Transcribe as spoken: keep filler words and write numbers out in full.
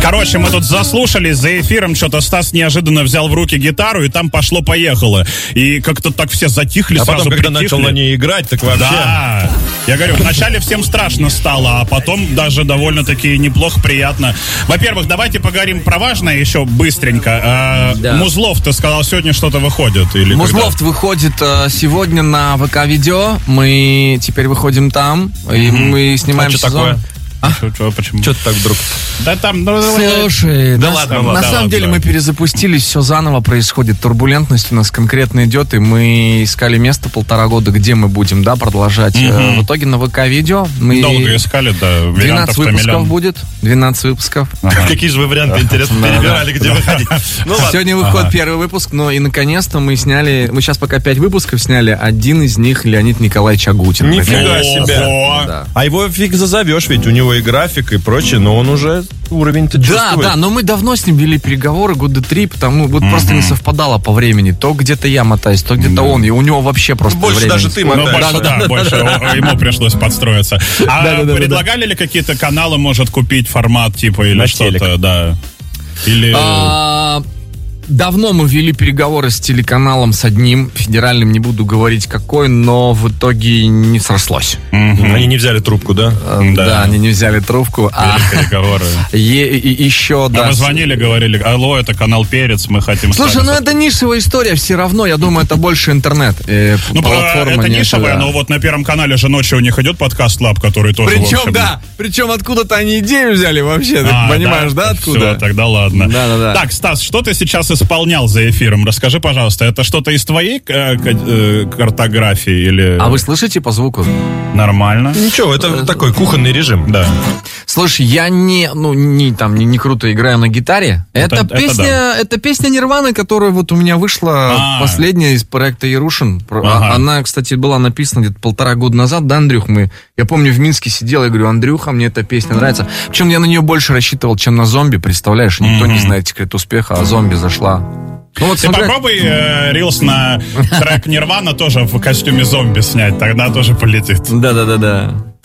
Короче, мы тут заслушались за эфиром, что-то Стас неожиданно взял в руки гитару, и там пошло-поехало. И как-то так все затихли, а сразу потом, когда притихли. начал на ней играть, так вообще... Да, я говорю, вначале всем страшно стало, а потом даже довольно-таки неплохо, приятно. Во-первых, давайте поговорим про важное еще быстренько. А, да. Музлофт, ты сказал, сегодня что-то выходит? Или Музлофт выходит э, сегодня на ВК-видео. Мы теперь выходим там, и Мгм. мы снимаем А что сезон. такое? А? Что, что, почему? Что ты так вдруг? Да там... Ну, Слушай, Да на, ладно, на ладно, самом ладно, деле да. мы перезапустились, все заново происходит, турбулентность у нас конкретно идет, и мы искали место полтора года, где мы будем, да, продолжать. Мгм. В итоге на ВК-видео мы... Долго искали, да, двенадцать вариантов-то выпусков миллион. будет, двенадцать выпусков. Ага. Какие же вы варианты, интересно, Да, перебирали, где выходить? Ну ладно. Сегодня выходит первый выпуск, но и наконец-то мы сняли, мы сейчас пока пять выпусков сняли, один из них Леонид Николаевич Агутин. Нифига себе. Ого. Да. А его фиг зазовешь, ведь у него и график, и прочее, но он уже уровень-то Да, чувствует. да, но мы давно с ним вели переговоры, года три, потому вот просто не совпадало по времени. То где-то я мотаюсь, то где-то он, и у него вообще просто Больше времени даже ты сколько. Ну, мотаешься. больше, да, больше о- ему пришлось подстроиться. А Да-да-да-да-да. предлагали ли какие-то каналы, может, купить формат, типа, или На что-то, телек. да? Или... А, Давно мы вели переговоры с телеканалом, с одним, федеральным, не буду говорить какой, но в итоге не срослось. Мгм. Они не взяли трубку, да? Э, Да. Да, они не взяли трубку. А Вели переговоры. е- и- еще, А да. мы звонили, говорили, алло, это канал Перец, мы хотим... Слушай, стать- ну это нишевая история все равно, я думаю, это больше интернет. э, Ну, платформа, это нежели- нишевая, но вот на Первом канале же ночью у них идет подкаст Лаб, который тоже, в Причем, общем... да, причем откуда-то они идею взяли вообще, ты А, понимаешь, да, откуда? Все, тогда ладно. Да-да-да. Так, Стас, что ты сейчас исполнял за эфиром? Расскажи, пожалуйста, это что-то из твоей э, ка- э, картографии или... А вы слышите по звуку? Нормально? Ничего, это такой кухонный режим. Да. Слушай, я не, ну, не там, не, не круто играю на гитаре. Это- Это, это песня, да. это песня Нирваны, которая вот у меня вышла А. последняя из проекта Ярушин. Про- а- Ага. Она, кстати, была написана где-то полтора года назад, да, Андрюх? Мы, я помню, в Минске сидел, я говорю, Андрюха, мне эта песня нравится. Причем я на нее больше рассчитывал, чем на зомби, представляешь? Никто не знает секрет успеха, а зомби зашла. Ну, вот Ты смотря- попробуй э, рилс на трек Нирвана тоже в костюме зомби снять, тогда тоже полетит. Да-да-да-да.